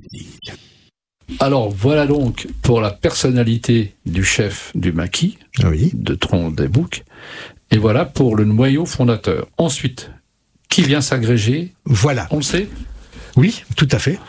Alors voilà donc pour la personnalité du chef du maquis, Oui. de Tron des Boucs, et voilà pour le noyau fondateur. Ensuite, qui vient s'agréger? Voilà. On le sait? Oui, tout à fait.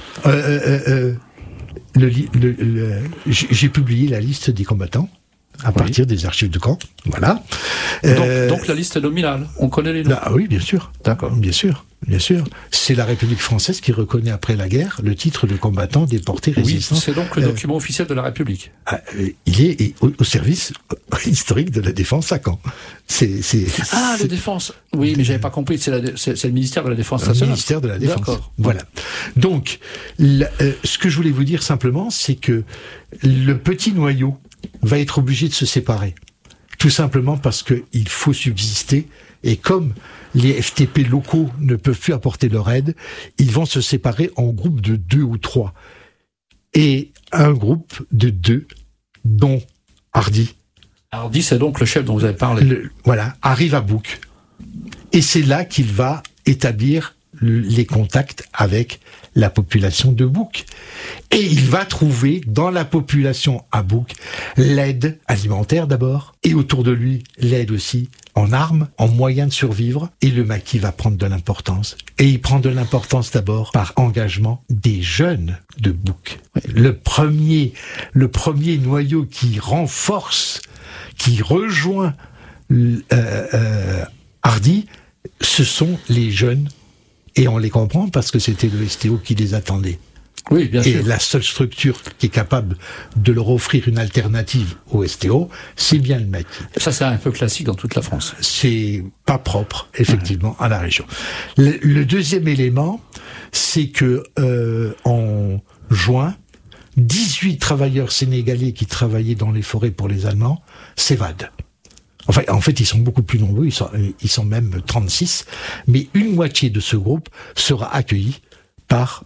J'ai publié la liste des combattants à partir des archives de camp. Voilà. Donc la liste est nominale. On connaît les noms. Ah oui, bien sûr. D'accord. Bien sûr. Bien sûr. C'est la République française qui reconnaît après la guerre le titre de combattant déporté résistant. Oui, c'est donc le document officiel de la République. Il est au service historique de la défense à Caen. La défense. Oui, mais j'avais pas compris. C'est le ministère de la Défense nationale. Le ministère de la Défense. D'accord. Voilà. Donc, ce que je voulais vous dire simplement, c'est que le petit noyau va être obligé de se séparer. Tout simplement parce qu'il faut subsister. Et comme les FTP locaux ne peuvent plus apporter leur aide, ils vont se séparer en groupes de 2 ou 3. Et un groupe de 2, dont Hardy. Hardy, c'est donc le chef dont vous avez parlé. Arrive à Bouc. Et c'est là qu'il va établir les contacts avec la population de Bouc. Et il va trouver dans la population à Bouc l'aide alimentaire d'abord, et autour de lui l'aide aussi en armes, en moyens de survivre, et le maquis va prendre de l'importance. Et il prend de l'importance d'abord par engagement des jeunes de Bouc. Le premier noyau qui renforce, qui rejoint Hardy, ce sont les jeunes. Et on les comprend parce que c'était le STO qui les attendait. Oui, bien sûr. Et la seule structure qui est capable de leur offrir une alternative au STO, c'est bien le maquis. Ça, c'est un peu classique dans toute la France. C'est pas propre, effectivement, à la région. Le deuxième élément, c'est que en juin, 18 travailleurs sénégalais qui travaillaient dans les forêts pour les Allemands s'évadent. Enfin, en fait, ils sont beaucoup plus nombreux, ils sont même 36, mais une moitié de ce groupe sera accueilli par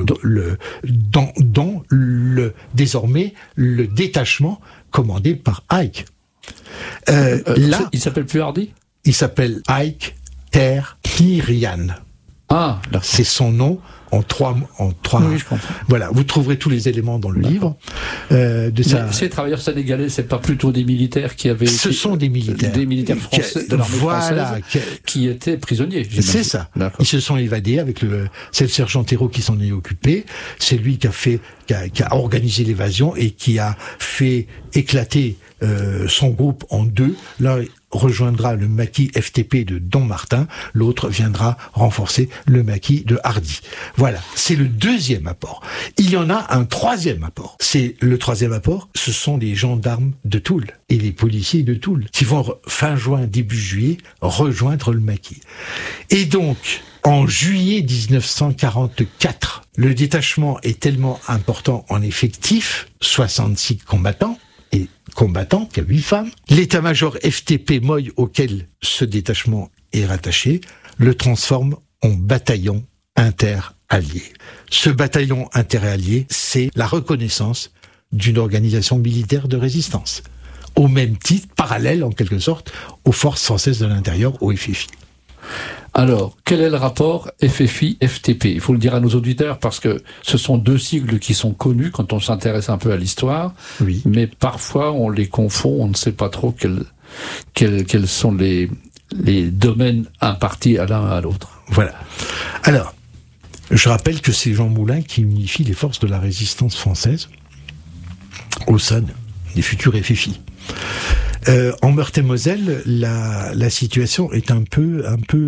désormais le détachement commandé par Ike. Là, il s'appelle plus Hardy? Il s'appelle Ike Ter Kirian. Ah, d'accord. C'est son nom en trois. Oui, je comprends. Voilà, vous trouverez tous les éléments dans le livre. Ces travailleurs sénégalais, c'est pas plutôt des militaires qui avaient... Ce sont des militaires français de l'armée française qui étaient prisonniers. C'est ça. Ils se sont évadés avec c'est le sergent Thérault qui s'en est occupé. C'est lui qui a organisé l'évasion et qui a fait éclater son groupe en deux. L'un rejoindra le maquis FTP de Don Martin, l'autre viendra renforcer le maquis de Hardy. Voilà, c'est le deuxième apport. Il y en a un troisième apport. C'est le troisième apport, ce sont les gendarmes de Toul et les policiers de Toul qui vont fin juin, début juillet, rejoindre le maquis. Et donc, en juillet 1944, le détachement est tellement important en effectif, 66 combattants, et combattants, il y a 8 femmes. L'état-major FTP Moy auquel ce détachement est rattaché le transforme en bataillon interallié. Ce bataillon interallié, c'est la reconnaissance d'une organisation militaire de résistance. Au même titre, parallèle en quelque sorte, aux forces françaises de l'intérieur, au FFI. Alors, quel est le rapport FFI-FTP? Il faut le dire à nos auditeurs parce que ce sont deux sigles qui sont connus quand on s'intéresse un peu à l'histoire, oui. Mais parfois on les confond, on ne sait pas trop quels sont les domaines impartis à l'un à l'autre. Voilà. Alors, je rappelle que c'est Jean Moulin qui unifie les forces de la résistance française au sein des futurs FFI. En Meurthe-et-Moselle, la situation est un peu,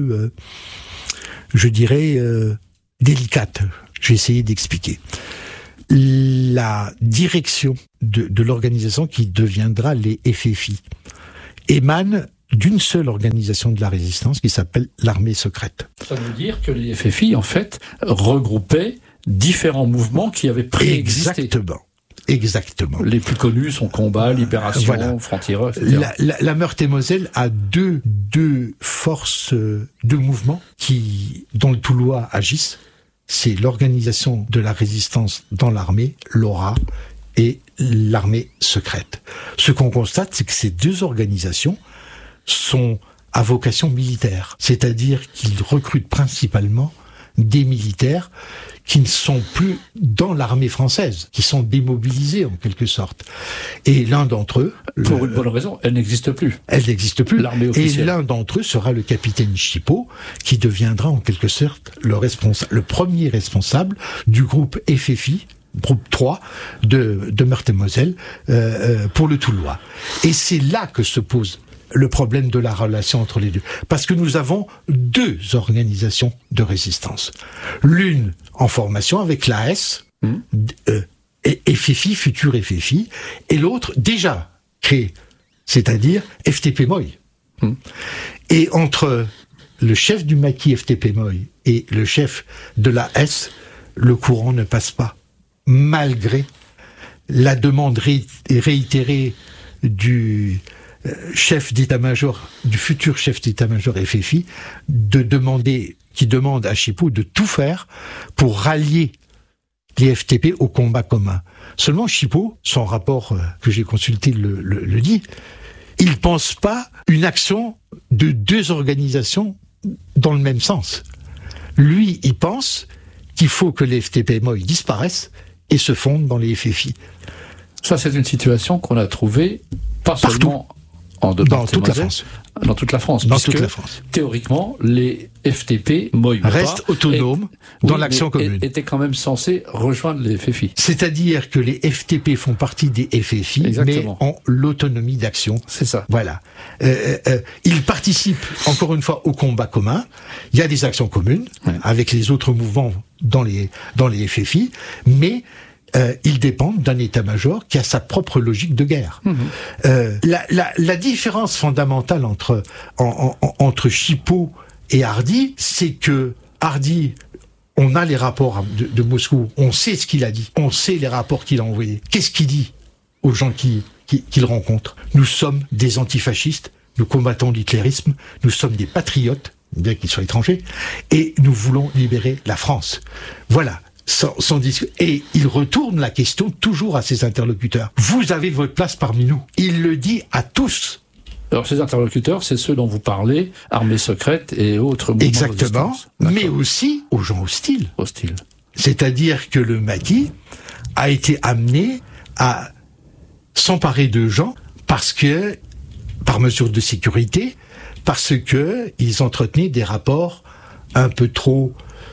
je dirais, délicate. Je vais essayer d'expliquer. La direction de l'organisation qui deviendra les FFI émane d'une seule organisation de la résistance qui s'appelle l'armée secrète. Ça veut dire que les FFI, en fait, regroupaient différents mouvements qui avaient préexisté. Exactement. Les plus connus sont Combat, Libération, voilà. Franc-Tireur, etc. La Meurthe-et-Moselle a deux forces, deux mouvements dont le Toulois agissent. C'est l'organisation de la résistance dans l'armée, l'ORA, et l'armée secrète. Ce qu'on constate, c'est que ces deux organisations sont à vocation militaire. C'est-à-dire qu'ils recrutent principalement des militaires qui ne sont plus dans l'armée française, qui sont démobilisés en quelque sorte. Et l'un d'entre eux... Pour une bonne raison, elle n'existe plus. Elle n'existe plus. L'armée officielle. Et l'un d'entre eux sera le capitaine Chipot, qui deviendra en quelque sorte le premier responsable du groupe FFI, groupe 3 de Meurthe-et-Moselle, pour le Toulois. Et c'est là que se pose le problème de la relation entre les deux. Parce que nous avons deux organisations de résistance. L'une en formation avec l'AS, FFI, futur FFI, et l'autre déjà créée, c'est-à-dire FTP-MOI. Et entre le chef du maquis FTP-MOI et le chef de l'AS, le courant ne passe pas, malgré la demande réitérée du chef d'état-major, du futur chef d'état-major FFI, qui demande à Chipot de tout faire pour rallier les FTP au combat commun. Seulement Chipot, son rapport que j'ai consulté le dit, il pense pas une action de deux organisations dans le même sens. Lui, il pense qu'il faut que les FTP-MOI disparaissent et se fondent dans les FFI. Ça, c'est une situation qu'on a trouvée pas Partout. seulement Dans toute la France. Dans toute la France. Dans toute la France. Théoriquement, les FTP, MOI restent autonomes dans l'action commune. Étaient quand même censés rejoindre les FFI. C'est-à-dire que les FTP font partie des FFI, Exactement. mais ont l'autonomie d'action. C'est ça. Voilà. Ils participent, encore une fois, au combat commun. Il y a des actions communes avec les autres mouvements dans les FFI, mais ils dépendent d'un état-major qui a sa propre logique de guerre. La différence fondamentale entre Chipot et Hardy, c'est que Hardy, on a les rapports de Moscou, on sait ce qu'il a dit, on sait les rapports qu'il a envoyés. Qu'est-ce qu'il dit aux gens qu'il rencontre? Nous sommes des antifascistes, nous combattons l'hitlérisme, nous sommes des patriotes, bien qu'ils soient étrangers, et nous voulons libérer la France. Voilà. Son discours. Et il retourne la question toujours à ses interlocuteurs. Vous avez votre place parmi nous. Il le dit à tous. Alors, ces interlocuteurs, c'est ceux dont vous parlez, armées secrètes et autres mouvements. Exactement. De résistance. Mais aussi aux gens hostiles. Hostiles. C'est-à-dire que le maquis a été amené à s'emparer de gens par mesure de sécurité, parce que ils entretenaient des rapports un peu trop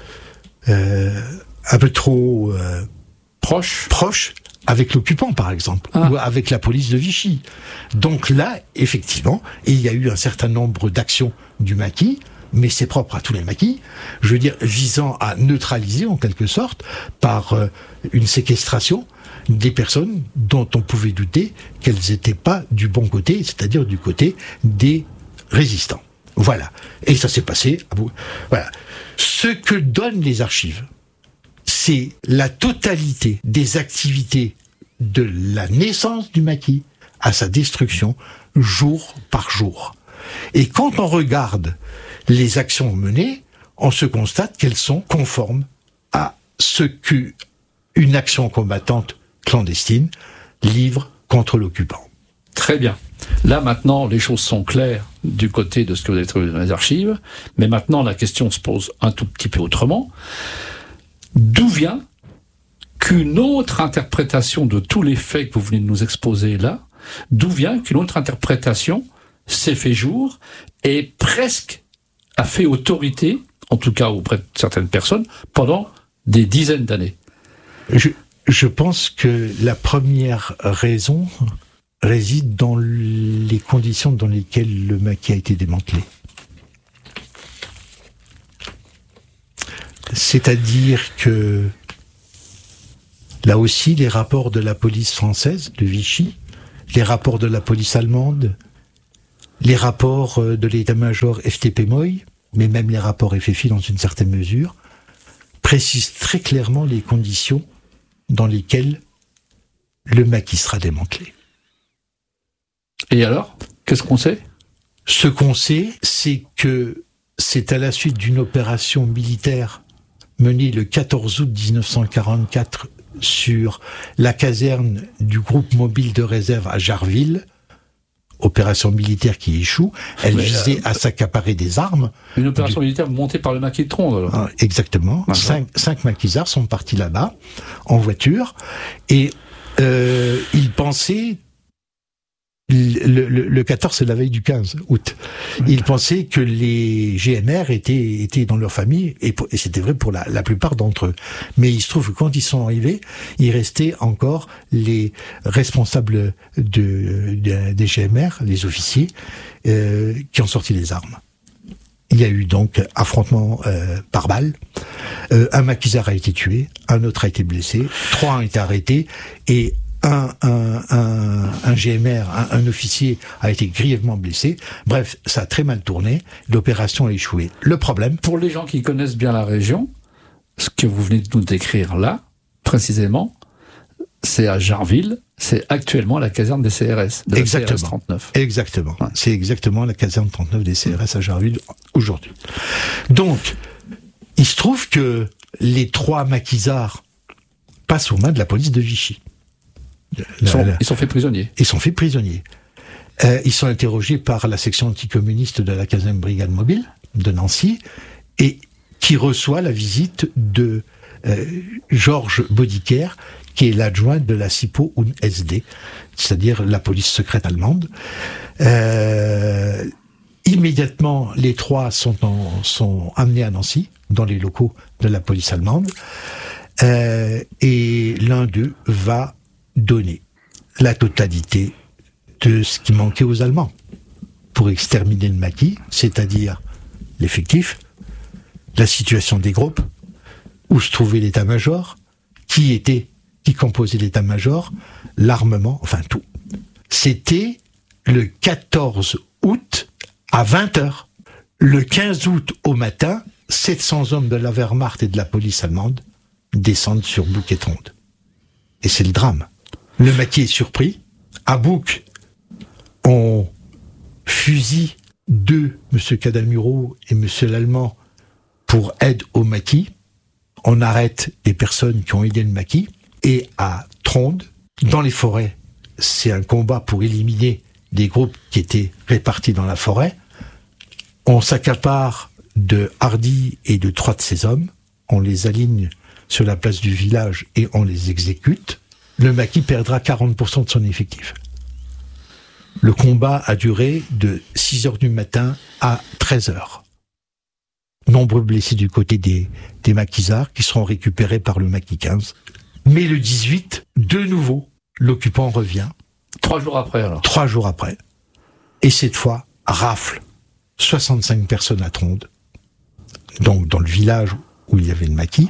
proche avec l'occupant, par exemple, ou avec la police de Vichy. Donc là, effectivement, il y a eu un certain nombre d'actions du maquis, mais c'est propre à tous les maquis, je veux dire, visant à neutraliser, en quelque sorte, par une séquestration, des personnes dont on pouvait douter qu'elles n'étaient pas du bon côté, c'est-à-dire du côté des résistants. Voilà. Et ça s'est passé. Voilà. Ce que donnent les archives, c'est la totalité des activités de la naissance du maquis à sa destruction, jour par jour. Et quand on regarde les actions menées, on se constate qu'elles sont conformes à ce qu'une action combattante clandestine livre contre l'occupant. Très bien. Là, maintenant, les choses sont claires du côté de ce que vous avez trouvé dans les archives, mais maintenant, la question se pose un tout petit peu autrement. D'où vient qu'une autre interprétation de tous les faits que vous venez de nous exposer là, d'où vient qu'une autre interprétation s'est fait jour et presque a fait autorité, en tout cas auprès de certaines personnes, pendant des dizaines d'années? Je pense que la première raison réside dans les conditions dans lesquelles le maquis a été démantelé. C'est-à-dire que, là aussi, les rapports de la police française, de Vichy, les rapports de la police allemande, les rapports de l'état-major FTP-MOI, mais même les rapports FFI dans une certaine mesure, précisent très clairement les conditions dans lesquelles le maquis sera démantelé. Et alors, qu'est-ce qu'on sait? Ce qu'on sait, c'est que c'est à la suite d'une opération militaire menée le 14 août 1944 sur la caserne du groupe mobile de réserve à Jarville, opération militaire qui échoue. Elle visait à s'accaparer des armes. Une opération militaire montée par le maquis de Tronde, alors. Exactement. Cinq maquisards sont partis là-bas, en voiture, et ils pensaient... Le 14, c'est la veille du 15 août. Ils pensaient que les GNR étaient dans leur famille, et c'était vrai pour la plupart d'entre eux. Mais il se trouve que quand ils sont arrivés, il restait encore les responsables des GNR, les officiers, qui ont sorti les armes. Il y a eu donc affrontement par balle. Un maquisard a été tué, un autre a été blessé, 3 ont été arrêtés, et un GMR, un officier a été grièvement blessé. Bref, ça a très mal tourné. L'opération a échoué. Le problème... Pour les gens qui connaissent bien la région, ce que vous venez de nous décrire là, précisément, c'est à Jarville, c'est actuellement la caserne des CRS, de la CRS 39. Exactement. Ouais. C'est exactement la caserne 39 des CRS à Jarville aujourd'hui. Donc, il se trouve que les 3 maquisards passent aux mains de la police de Vichy. Ils sont faits prisonniers. Ils sont faits prisonniers. Ils sont interrogés par la section anticommuniste de la 15e brigade mobile de Nancy, et qui reçoit la visite de Georges Bodiker, qui est l'adjoint de la SIPO und SD, c'est-à-dire la police secrète allemande. Immédiatement, les 3 sont amenés à Nancy, dans les locaux de la police allemande, et l'un d'eux va donner la totalité de ce qui manquait aux Allemands pour exterminer le maquis, c'est-à-dire l'effectif, la situation des groupes, où se trouvait l'état-major, qui composait l'état-major, l'armement, enfin tout. C'était le 14 août à 20h. Le 15 août au matin, 700 hommes de la Wehrmacht et de la police allemande descendent sur Bouc et Tronde. Et c'est le drame. Le maquis est surpris. À Bouc, on fusille M. Cadalmuro et M. Lallemand pour aide au maquis. On arrête les personnes qui ont aidé le maquis. Et à Tronde, dans les forêts, c'est un combat pour éliminer des groupes qui étaient répartis dans la forêt. On s'accapare de Hardy et de 3 de ses hommes. On les aligne sur la place du village et on les exécute. Le maquis perdra 40% de son effectif. Le combat a duré de 6h du matin à 13h. Nombreux blessés du côté des maquisards qui seront récupérés par le maquis 15. Mais le 18, de nouveau, l'occupant revient. 3 jours après, alors. 3 jours après. Et cette fois, rafle 65 personnes à Tronde, donc dans le village où il y avait le maquis,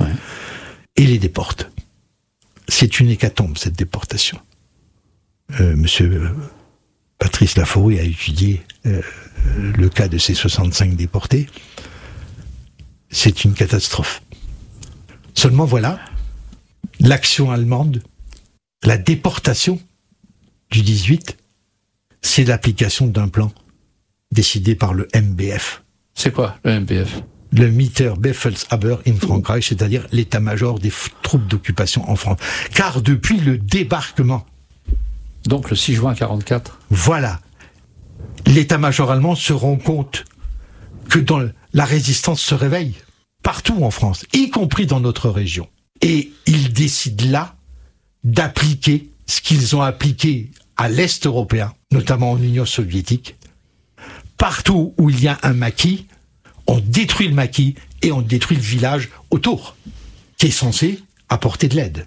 et les déporte. C'est une hécatombe, cette déportation. Monsieur Patrice Laforue a étudié le cas de ces 65 déportés. C'est une catastrophe. Seulement voilà, l'action allemande, la déportation du 18, c'est l'application d'un plan décidé par le MBF. C'est quoi le MBF ? Le Mitterbefehlshaber in Frankreich, c'est-à-dire l'état-major des troupes d'occupation en France. Car depuis le débarquement... Donc le 6 juin 1944. Voilà. L'état-major allemand se rend compte que la résistance se réveille partout en France, y compris dans notre région. Et ils décident là d'appliquer ce qu'ils ont appliqué à l'Est européen, notamment en Union soviétique. Partout où il y a un maquis, on détruit le maquis et on détruit le village autour, qui est censé apporter de l'aide.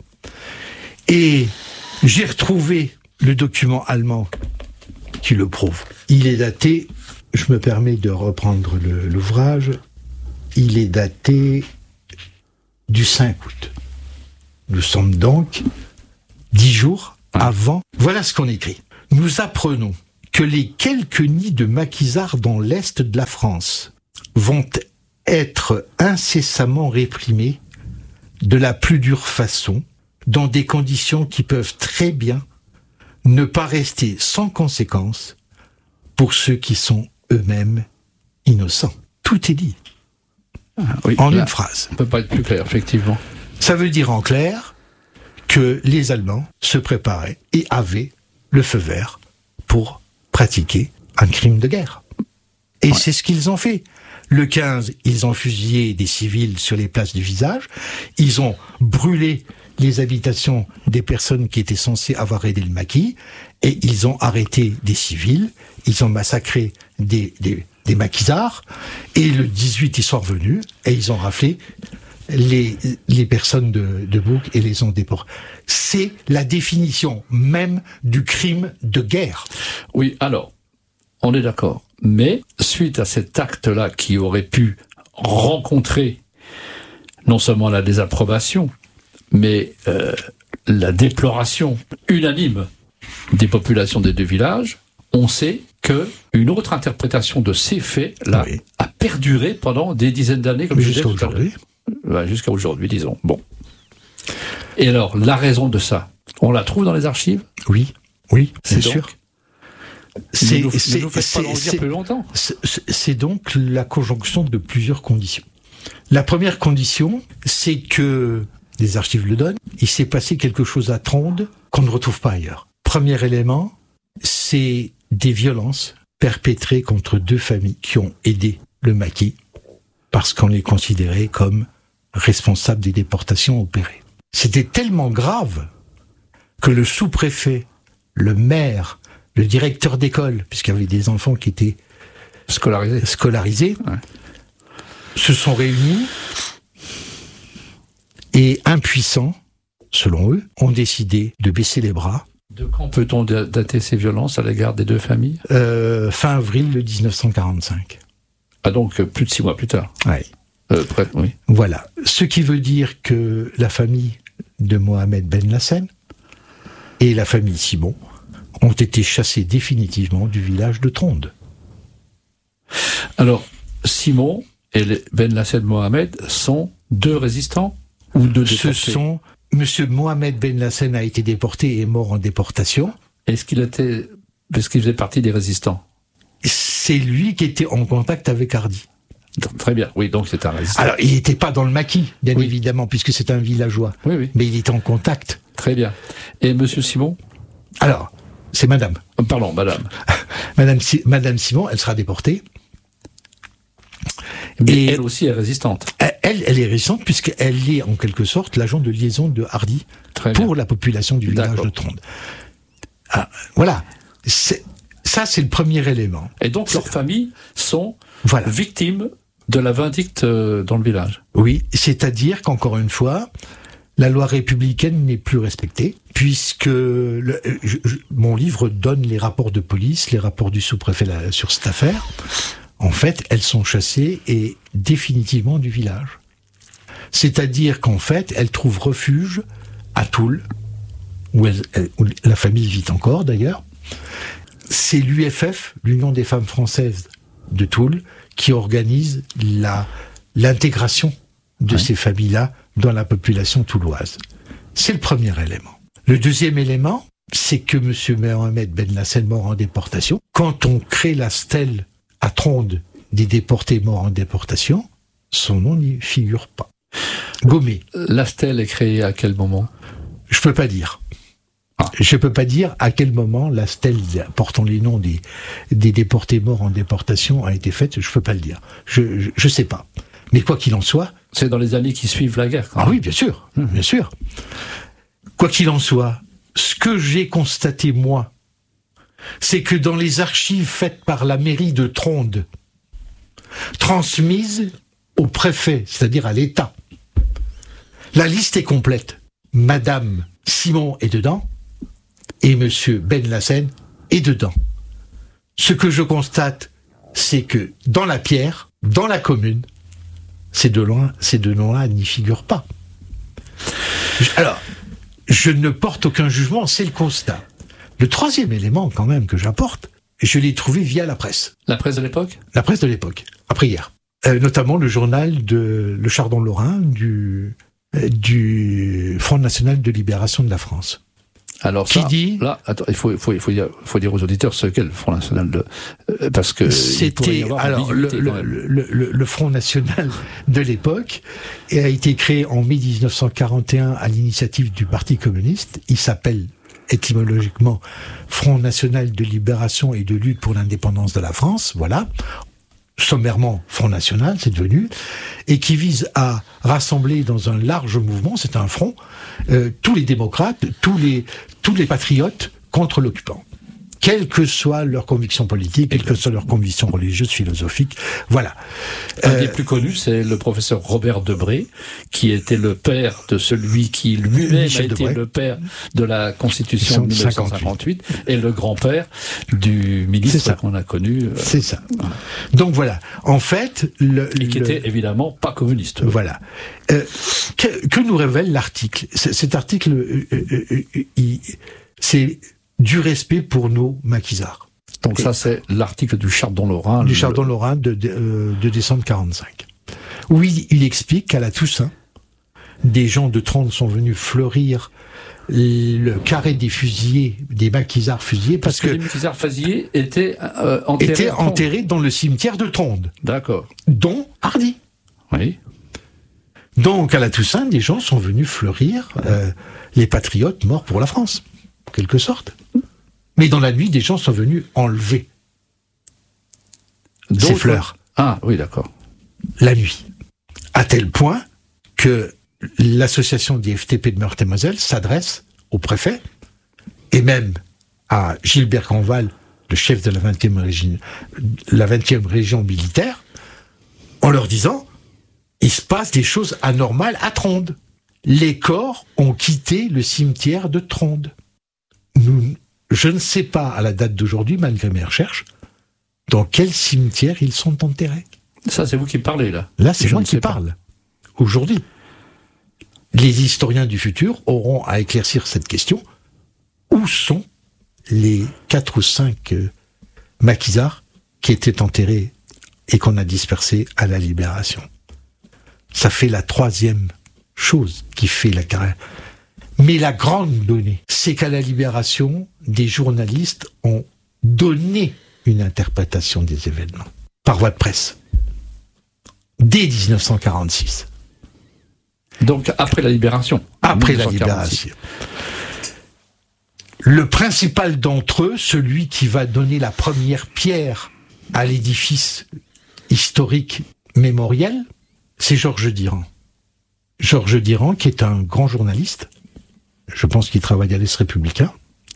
Et j'ai retrouvé le document allemand qui le prouve. Il est daté, je me permets de reprendre l'ouvrage, il est daté du 5 août. Nous sommes donc 10 jours avant. Voilà ce qu'on écrit. Nous apprenons que les quelques nids de maquisards dans l'Est de la France vont être incessamment réprimés de la plus dure façon, dans des conditions qui peuvent très bien ne pas rester sans conséquence pour ceux qui sont eux-mêmes innocents. Tout est dit. En une phrase. Ça ne peut pas être plus clair, effectivement. Ça veut dire en clair que les Allemands se préparaient et avaient le feu vert pour pratiqué un crime de guerre. Et c'est ce qu'ils ont fait. Le 15, ils ont fusillé des civils sur les places du visage. Ils ont brûlé les habitations des personnes qui étaient censées avoir aidé le maquis. Et ils ont arrêté des civils. Ils ont massacré des maquisards. Et le 18, ils sont revenus et ils ont raflé les personnes de Bouc et les ont déportés. C'est la définition même du crime de guerre. Oui, alors, on est d'accord. Mais, suite à cet acte-là qui aurait pu rencontrer non seulement la désapprobation, mais la déploration unanime des populations des deux villages, on sait que une autre interprétation de ces faits-là a perduré pendant des dizaines d'années, comme je disais tout à l'heure. Jusqu'à aujourd'hui, disons. Bon. Et alors, la raison de ça, on la trouve dans les archives ? Oui, c'est sûr. Ne nous faites pas en dire plus longtemps. C'est donc la conjonction de plusieurs conditions. La première condition, c'est que, les archives le donnent, il s'est passé quelque chose à Tronde qu'on ne retrouve pas ailleurs. Premier élément, c'est des violences perpétrées contre deux familles qui ont aidé le maquis parce qu'on les considérait comme responsables des déportations opérées. C'était tellement grave que le sous-préfet, le maire, le directeur d'école, puisqu'il y avait des enfants qui étaient scolarisés se sont réunis et, impuissants, selon eux, ont décidé de baisser les bras. De quand peut-on dater ces violences à l'égard des deux familles ? Fin avril de 1945. Ah donc, plus de 6 mois plus tard. Oui. Voilà. Ce qui veut dire que la famille de Mohamed Ben Lassen et la famille Simon ont été chassés définitivement du village de Tronde. Alors, Simon et Ben Lassen Mohamed sont deux résistants ou deux déportés ? Monsieur Mohamed Ben Lassen a été déporté et est mort en déportation. Est-ce qu'il faisait partie des résistants ? C'est lui qui était en contact avec Hardy. Très bien, oui, donc c'est un résistant. Alors, il n'était pas dans le maquis, bien évidemment, puisque c'est un villageois. Oui. Mais il était en contact. Très bien. Et monsieur Simon ? Alors, c'est madame. Pardon, madame. Madame Simon, elle sera déportée. Mais elle aussi est résistante. Elle est résistante puisqu'elle est en quelque sorte l'agent de liaison de Hardy pour la population du village de Tronde. Voilà. Ça, c'est le premier élément. Et donc, leurs familles sont victimes de la vindicte dans le village. Oui, c'est-à-dire qu'encore une fois, la loi républicaine n'est plus respectée, puisque mon livre donne les rapports de police, les rapports du sous-préfet sur cette affaire. En fait, elles sont chassées et définitivement du village. C'est-à-dire qu'en fait, elles trouvent refuge à Toul, où la famille vit encore d'ailleurs. C'est l'UFF, l'Union des femmes françaises de Toul, qui organise l'intégration de ces familles-là dans la population touloise. C'est le premier élément. Le deuxième élément, c'est que M. Mohamed Ben Lassen mort en déportation. Quand on crée la stèle à Tronde des déportés morts en déportation, son nom n'y figure pas. Gommé. La stèle est créée à quel moment ? Je peux pas dire. Je peux pas dire à quel moment la stèle portant les noms des déportés morts en déportation a été faite. Je peux pas le dire. Je sais pas. Mais quoi qu'il en soit, c'est dans les années qui suivent la guerre. Quand même. Oui, bien sûr, bien sûr. Quoi qu'il en soit, ce que j'ai constaté moi, c'est que dans les archives faites par la mairie de Tronde, transmises au préfet, c'est-à-dire à l'État, la liste est complète. Madame Simon est dedans et Monsieur Ben Lassen est dedans. Ce que je constate, c'est que dans la pierre, dans la commune, ces deux noms-là n'y figurent pas. Alors, je ne porte aucun jugement, c'est le constat. Le troisième élément, quand même, que j'apporte, je l'ai trouvé via la presse. La presse de l'époque ? La presse de l'époque, après-hier. Notamment le journal de Le Chardon-Lorrain du Front National de Libération de la France. Alors qui dit là, attends, il faut dire aux auditeurs ce qu'est le Front National parce que c'était alors le Front National de l'époque a été créé en mai 1941 à l'initiative du Parti communiste. Il s'appelle étymologiquement Front National de Libération et de Lutte pour l'Indépendance de la France, voilà, sommairement Front National, c'est devenu, et qui vise à rassembler dans un large mouvement, c'est un front, tous les démocrates, tous les patriotes contre l'occupant. Quelles que soient leurs convictions politiques, quelles que soient leurs convictions religieuses, philosophiques, voilà. Un des plus connus, c'est le professeur Robert Debré, qui était le père de celui qui lui-même a été le père de la Constitution de 1958 et le grand-père du ministre qu'on a connu. C'est ça. Donc voilà. En fait, et qui était évidemment pas communiste. Voilà. Que nous révèle l'article ? Cet article, c'est du respect pour nos maquisards. Donc ça, c'est l'article du Chardon-Lorrain. Du Chardon-Lorrain de décembre 45. Oui, il explique qu'à la Toussaint, des gens de Tronde sont venus fleurir le carré des fusillés, des maquisards fusillés, parce que les maquisards fusillés étaient enterrés dans le cimetière de Tronde. D'accord. Dont Hardy. Oui. Donc à la Toussaint, des gens sont venus fleurir les patriotes morts pour la France, en quelque sorte. Mais dans la nuit, des gens sont venus enlever ces fleurs. Ah, oui, d'accord. La nuit. À tel point que l'association des FTP de Meurthe-et-Moselle s'adresse au préfet et même à Gilbert Canval, le chef de la 20e région militaire, en leur disant « Il se passe des choses anormales à Tronde. Les corps ont quitté le cimetière de Tronde. » Je ne sais pas, à la date d'aujourd'hui, malgré mes recherches, dans quel cimetière ils sont enterrés. Ça, c'est vous qui parlez, là. Là, c'est moi qui parle. Aujourd'hui. Les historiens du futur auront à éclaircir cette question. Où sont les 4 ou 5 maquisards qui étaient enterrés et qu'on a dispersés à la Libération? Ça fait la 3e chose qui fait la carrière. Mais la grande donnée, c'est qu'à la Libération, des journalistes ont donné une interprétation des événements, par voie de presse, dès 1946. Donc après la Libération. Après la Libération. Le principal d'entre eux, celui qui va donner la première pierre à l'édifice historique mémoriel, c'est Georges Diran. Georges Diran, qui est un grand journaliste, je pense qu'il travaille à l'Est républicain,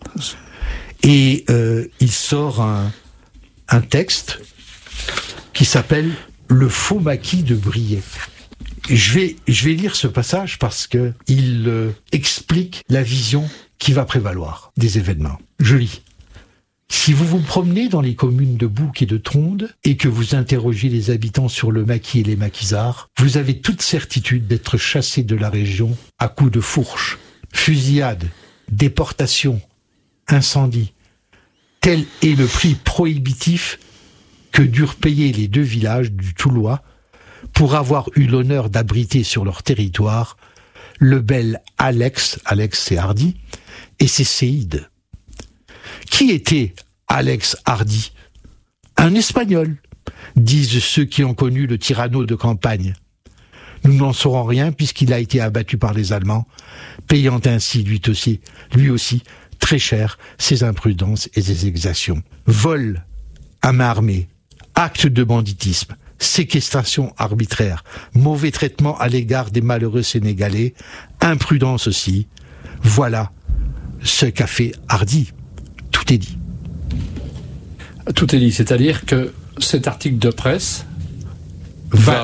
et il sort un texte qui s'appelle « Le faux maquis de Briey ». Je vais lire ce passage parce que il explique la vision qui va prévaloir des événements. Je lis. Si vous vous promenez dans les communes de Bouc et de Tronde et que vous interrogez les habitants sur le maquis et les maquisards, vous avez toute certitude d'être chassés de la région à coups de fourche, fusillade, déportation, incendie. Tel est le prix prohibitif que durent payer les 2 villages du Toulois pour avoir eu l'honneur d'abriter sur leur territoire le bel Alex c'est Hardy, et ses séides. Qui était Alex Hardy? Un Espagnol, disent ceux qui ont connu le tyranno de campagne. Nous n'en saurons rien puisqu'il a été abattu par les Allemands, payant ainsi lui aussi très cher ses imprudences et ses exactions. Vol à main armée, acte de banditisme, séquestration arbitraire, mauvais traitement à l'égard des malheureux Sénégalais, imprudence aussi. Voilà ce qu'a fait Hardy. Tout est dit. Tout est dit, c'est-à-dire que cet article de presse va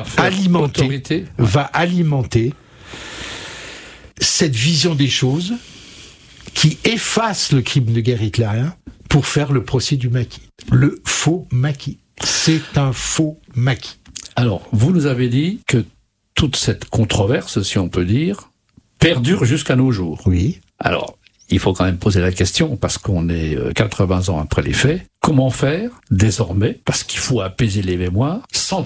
alimenter cette vision des choses qui efface le crime de guerre hitlérien pour faire le procès du maquis. Le faux maquis. C'est un faux maquis. Alors, vous nous avez dit que toute cette controverse, si on peut dire, perdure jusqu'à nos jours. Oui. Alors, il faut quand même poser la question, parce qu'on est 80 ans après les faits, comment faire désormais, parce qu'il faut apaiser les mémoires, sans